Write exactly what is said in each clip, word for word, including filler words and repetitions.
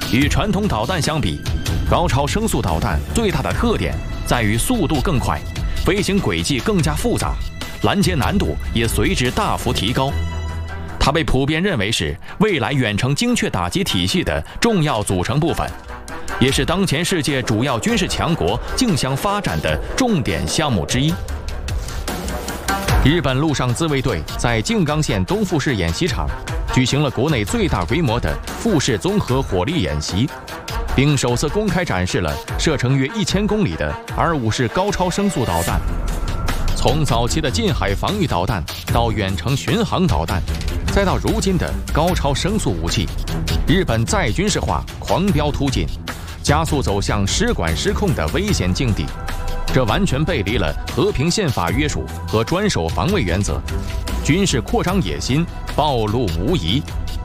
与传统导弹相比，高超声速导弹最大的特点在于速度更快，飞行轨迹更加复杂，拦截难度也随之大幅提高。它被普遍认为是未来远程精确打击体系的重要组成部分，也是当前世界主要军事强国竞相发展的重点项目之一。日本陆上自卫队在静冈县东富市演习场举行了国内最大规模的富市综合火力演习，并首次公开展示了射程约一千公里的 R 五 式高超声速导弹。从早期的近海防御导弹到远程巡航导弹，再到如今的高超声速武器，日本再军事化狂飙突进，加速走向失管失控的危险境地。这完全背离了和平宪法约束和专守防卫原则，军事扩张野心暴露无遗。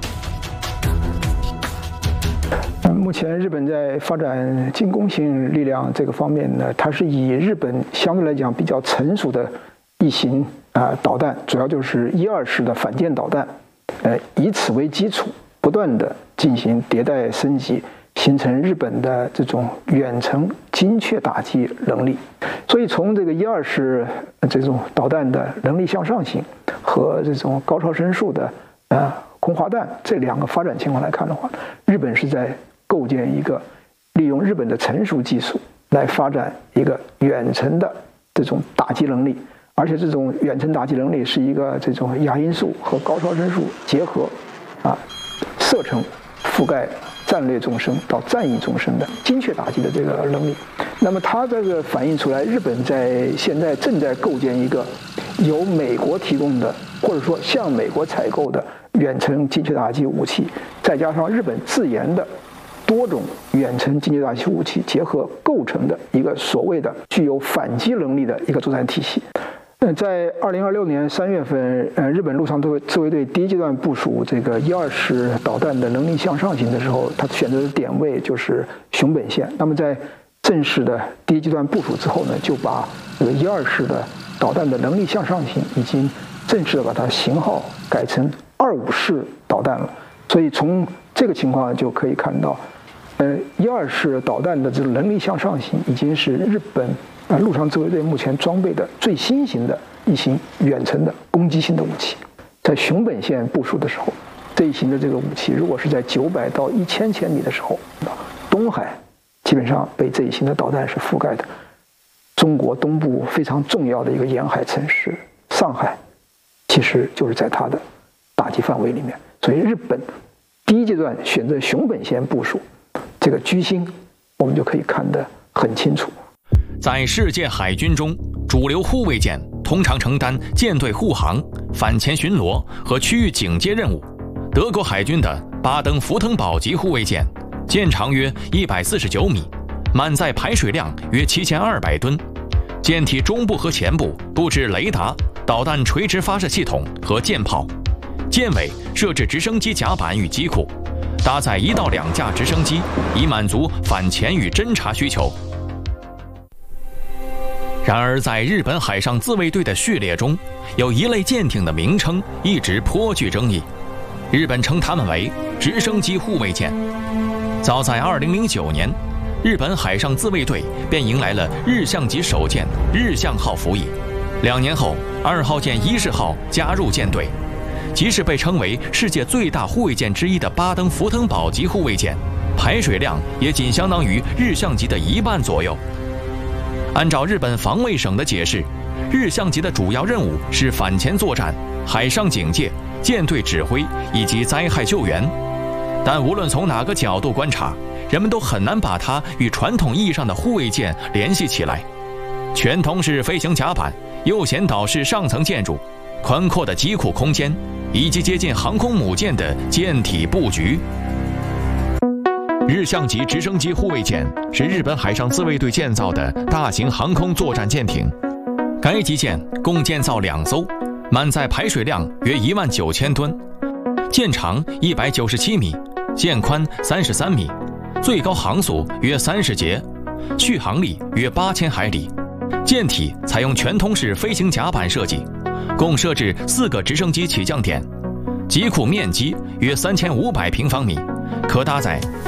目前日本在发展进攻性力量这个方面呢，它是以日本相对来讲比较成熟的一型啊导弹，主要就是一二式的反舰导弹，呃，以此为基础，不断的进行迭代升级，形成日本的这种远程精确打击能力。所以从这个一二式这种导弹的能力向上型和这种高超声速的呃空滑弹这两个发展情况来看的话，日本是在构建一个利用日本的成熟技术来发展一个远程的这种打击能力，而且这种远程打击能力是一个这种亚音速和高超声速结合，啊，射程覆盖战略纵深到战役纵深的精确打击的这个能力。那么它这个反映出来，日本在现在正在构建一个由美国提供的，或者说向美国采购的远程精确打击武器，再加上日本自研的多种远程精确打击武器结合构成的一个所谓的具有反击能力的一个作战体系。呃，在二零二六年三月份，呃，日本陆上自卫自卫队第一阶段部署这个一二式导弹的能力向上型的时候，它选择的点位就是熊本县。那么在正式的第一阶段部署之后呢，就把这个一二式的导弹的能力向上型已经正式的把它型号改成二五式导弹了。所以从这个情况就可以看到，呃，一二式导弹的这个能力向上型已经是日本啊陆上自卫队目前装备的最新型的一型远程的攻击性的武器。在熊本县部署的时候，这一型的这个武器如果是在九百到一千千米的时候，东海基本上被这一型的导弹是覆盖的。中国东部非常重要的一个沿海城市上海，其实就是在它的打击范围里面。所以日本第一阶段选择熊本县部署，这个居心我们就可以看得很清楚。 在世界海军中，主流护卫舰通常承担舰队护航、反潜巡逻和区域警戒任务。德国海军的巴登福腾堡级护卫舰，舰长约一百四十九米，满载排水量约七千二百吨。舰体中部和前部布置雷达、导弹垂直发射系统和舰炮，舰尾设置直升机甲板与机库，搭载一到两架直升机，以满足反潜与侦察需求。然而，在日本海上自卫队的序列中，有一类舰艇的名称一直颇具争议。日本称它们为直升机护卫舰。早在二零零九年，日本海上自卫队便迎来了日向级首舰日向号服役。两年后，二号舰伊势号加入舰队。即使被称为世界最大护卫舰之一的巴登福腾堡级护卫舰，排水量也仅相当于日向级的一半左右。按照日本防卫省的解释，日向级的主要任务是反潜作战、海上警戒、舰队指挥以及灾害救援。但无论从哪个角度观察，人们都很难把它与传统意义上的护卫舰联系起来。全通式飞行甲板、右舷岛式上层建筑、宽阔的机库空间，以及接近航空母舰的舰体布局。日向级直升机护卫舰是日本海上自卫队建造的大型航空作战舰艇。该级舰共建造两艘，满载排水量约一万九千吨，舰长一百九十七米，舰宽三十三米，最高航速约三十节，续航力约八千海里。舰体采用全通式飞行甲板设计，共设置四个直升机起降点，机库面积约三千五百平方米，可搭载